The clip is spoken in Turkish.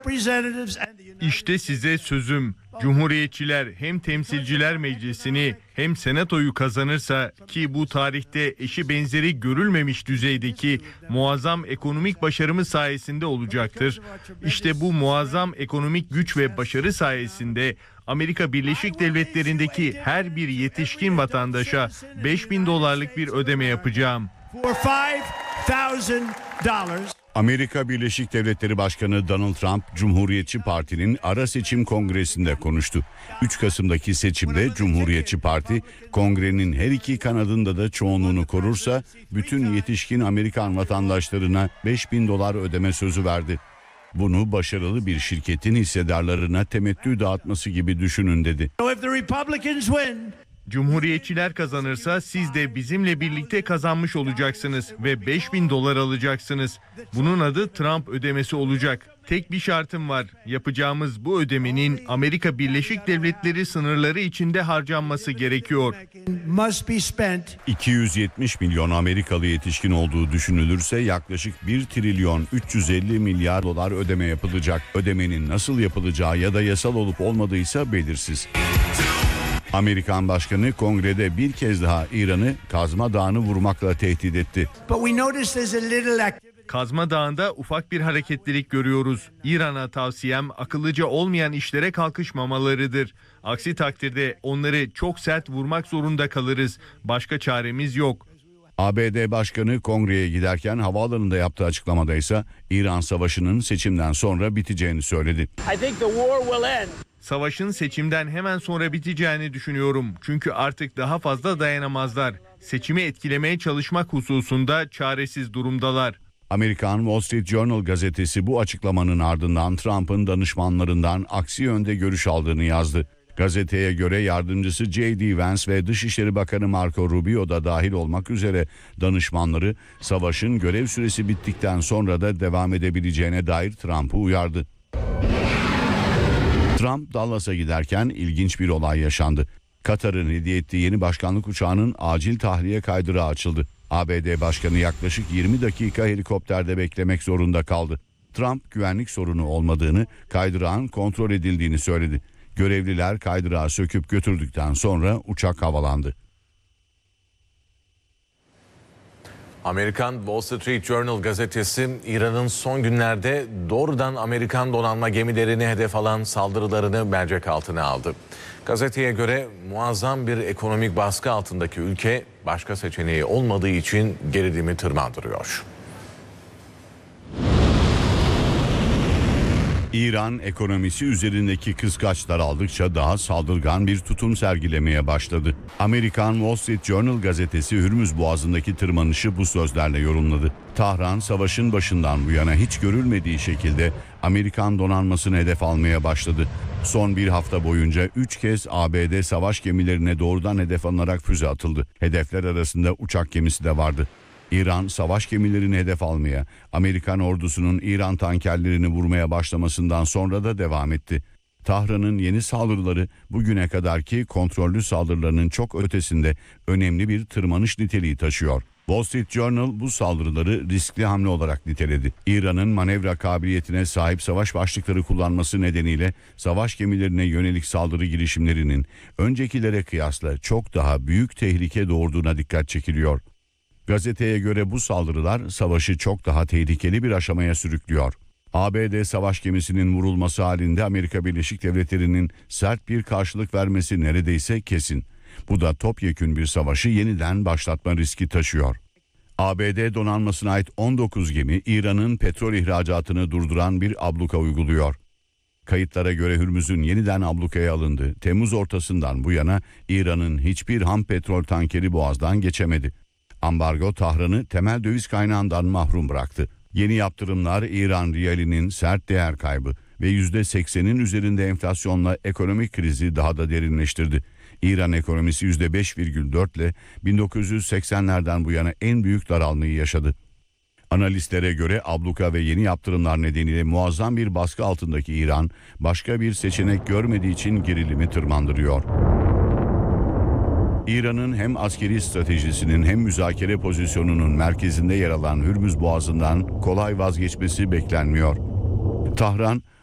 İşte size sözüm. Cumhuriyetçiler hem Temsilciler Meclisi'ni hem Senato'yu kazanırsa, ki bu tarihte eşi benzeri görülmemiş düzeydeki muazzam ekonomik başarımız sayesinde olacaktır. İşte bu muazzam ekonomik güç ve başarı sayesinde Amerika Birleşik Devletleri'ndeki her bir yetişkin vatandaşa $5.000 bir ödeme yapacağım. Amerika Birleşik Devletleri Başkanı Donald Trump, Cumhuriyetçi Parti'nin ara seçim kongresinde konuştu. 3 Kasım'daki seçimde Cumhuriyetçi Parti, kongrenin her iki kanadında da çoğunluğunu korursa, bütün yetişkin Amerikan vatandaşlarına $5.000 ödeme sözü verdi. Bunu başarılı bir şirketin hissedarlarına temettü dağıtması gibi düşünün dedi. Cumhuriyetçiler kazanırsa siz de bizimle birlikte kazanmış olacaksınız ve $5.000 alacaksınız. Bunun adı Trump ödemesi olacak. Tek bir şartım var. Yapacağımız bu ödemenin Amerika Birleşik Devletleri sınırları içinde harcanması gerekiyor. 270 milyon Amerikalı yetişkin olduğu düşünülürse yaklaşık 1 trilyon 350 milyar dolar ödeme yapılacak. Ödemenin nasıl yapılacağı ya da yasal olup olmadığıysa belirsiz. Amerikan Başkanı kongrede bir kez daha İran'ı Kazma Dağı'nı vurmakla tehdit etti. Kazma Dağı'nda ufak bir hareketlilik görüyoruz. İran'a tavsiyem akıllıca olmayan işlere kalkışmamalarıdır. Aksi takdirde onları çok sert vurmak zorunda kalırız. Başka çaremiz yok. ABD Başkanı kongreye giderken havaalanında yaptığı açıklamada ise İran Savaşı'nın seçimden sonra biteceğini söyledi. Savaşın seçimden hemen sonra biteceğini düşünüyorum. Çünkü artık daha fazla dayanamazlar. Seçimi etkilemeye çalışmak hususunda çaresiz durumdalar. Amerikan Wall Street Journal gazetesi bu açıklamanın ardından Trump'ın danışmanlarından aksi yönde görüş aldığını yazdı. Gazeteye göre yardımcısı J.D. Vance ve Dışişleri Bakanı Marco Rubio da dahil olmak üzere danışmanları savaşın görev süresi bittikten sonra da devam edebileceğine dair Trump'ı uyardı. Trump Dallas'a giderken ilginç bir olay yaşandı. Katar'ın hediye ettiği yeni başkanlık uçağının acil tahliye kaydırağı açıldı. ABD Başkanı yaklaşık 20 dakika helikopterde beklemek zorunda kaldı. Trump güvenlik sorunu olmadığını, kaydırağın kontrol edildiğini söyledi. Görevliler kaydırağı söküp götürdükten sonra uçak havalandı. Amerikan Wall Street Journal gazetesi İran'ın son günlerde doğrudan Amerikan donanma gemilerini hedef alan saldırılarını mercek altına aldı. Gazeteye göre muazzam bir ekonomik baskı altındaki ülke başka seçeneği olmadığı için gerilimi tırmandırıyor. İran ekonomisi üzerindeki kıskaçlar aldıkça daha saldırgan bir tutum sergilemeye başladı. Amerikan Wall Street Journal gazetesi Hürmüz Boğazı'ndaki tırmanışı bu sözlerle yorumladı. Tahran savaşın başından bu yana hiç görülmediği şekilde Amerikan donanmasını hedef almaya başladı. Son bir hafta boyunca 3 kez ABD savaş gemilerine doğrudan hedef alınarak füze atıldı. Hedefler arasında uçak gemisi de vardı. İran savaş gemilerini hedef almaya, Amerikan ordusunun İran tankerlerini vurmaya başlamasından sonra da devam etti. Tahran'ın yeni saldırıları bugüne kadarki kontrollü saldırılarının çok ötesinde önemli bir tırmanış niteliği taşıyor. Wall Street Journal bu saldırıları riskli hamle olarak niteledi. İran'ın manevra kabiliyetine sahip savaş başlıkları kullanması nedeniyle savaş gemilerine yönelik saldırı girişimlerinin öncekilere kıyasla çok daha büyük tehlike doğurduğuna dikkat çekiliyor. Gazeteye göre bu saldırılar savaşı çok daha tehlikeli bir aşamaya sürüklüyor. ABD savaş gemisinin vurulması halinde Amerika Birleşik Devletleri'nin sert bir karşılık vermesi neredeyse kesin. Bu da topyekün bir savaşı yeniden başlatma riski taşıyor. ABD donanmasına ait 19 gemi İran'ın petrol ihracatını durduran bir abluka uyguluyor. Kayıtlara göre Hürmüz'ün yeniden ablukaya alındı. Temmuz ortasından bu yana İran'ın hiçbir ham petrol tankeri Boğaz'dan geçemedi. Ambargo Tahran'ı temel döviz kaynağından mahrum bıraktı. Yeni yaptırımlar İran riyalinin sert değer kaybı ve %80'in üzerinde enflasyonla ekonomik krizi daha da derinleştirdi. İran ekonomisi %5,4 ile 1980'lerden bu yana en büyük daralmayı yaşadı. Analistlere göre abluka ve yeni yaptırımlar nedeniyle muazzam bir baskı altındaki İran, başka bir seçenek görmediği için gerilimi tırmandırıyor. İran'ın hem askeri stratejisinin hem müzakere pozisyonunun merkezinde yer alan Hürmüz Boğazı'ndan kolay vazgeçmesi beklenmiyor. Tahran,